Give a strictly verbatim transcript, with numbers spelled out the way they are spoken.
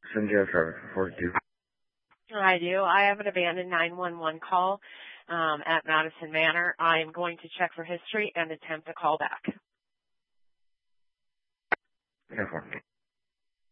Cindy for forty-two. I do. I have an abandoned nine one one call um, at Madison Manor. I am going to check for history and attempt a call back. ten four.